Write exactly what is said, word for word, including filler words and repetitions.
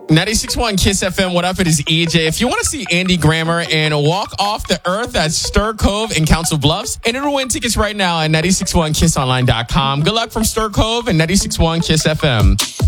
ninety-six point one Kiss F M, what up? It is E J. If you want to see Andy Grammer and walk off the earth at Stir Cove in Council Bluffs, enter to win tickets right now at nine six one kiss online dot com. Good luck from Stir Cove and ninety-six point one Kiss F M.